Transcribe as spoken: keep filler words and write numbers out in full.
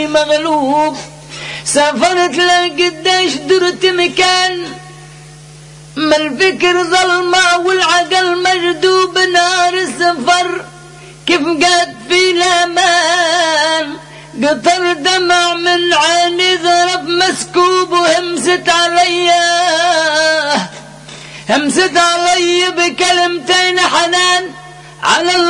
مغلوب. سافرت لقداش درت مكان ما الفكر ظلمة والعقل مجدوب. نار السفر كيف قد في الامان قطر دمع من عيني ضرب مسكوب. وهمست عليا همست علي بكلمتين حنان على